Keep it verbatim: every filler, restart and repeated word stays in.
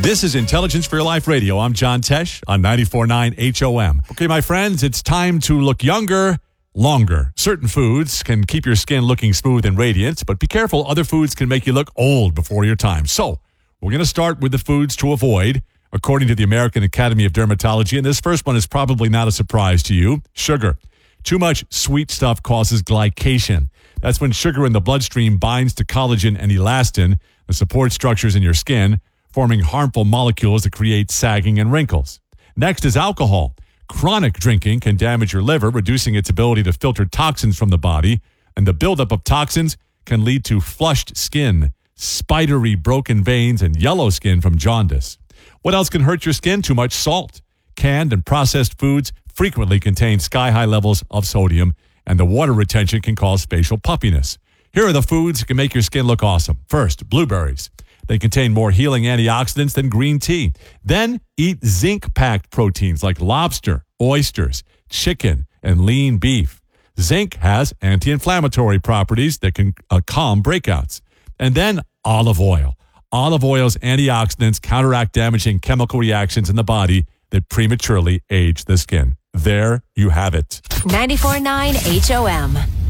This is Intelligence for Your Life Radio. I'm John Tesh on ninety-four point nine H O M. Okay, my friends, it's time to look younger, longer. Certain foods can keep your skin looking smooth and radiant, but be careful, other foods can make you look old before your time. So, we're going to start with the foods to avoid, according to the American Academy of Dermatology, and this first one is probably not a surprise to you. Sugar. Too much sweet stuff causes glycation. That's when sugar in the bloodstream binds to collagen and elastin, the support structures in your skin, forming harmful molecules that create sagging and wrinkles. Next is alcohol. Chronic drinking can damage your liver, reducing its ability to filter toxins from the body, and the buildup of toxins can lead to flushed skin, spidery broken veins, and yellow skin from jaundice. What else can hurt your skin? Too much salt. Canned and processed foods frequently contain sky-high levels of sodium, and the water retention can cause facial puffiness. Here are the foods that can make your skin look awesome. First, blueberries. They contain more healing antioxidants than green tea. Then eat zinc-packed proteins like lobster, oysters, chicken, and lean beef. Zinc has anti-inflammatory properties that can uh, calm breakouts. And then olive oil. Olive oil's antioxidants counteract damaging chemical reactions in the body that prematurely age the skin. There you have it. ninety-four point nine H O M.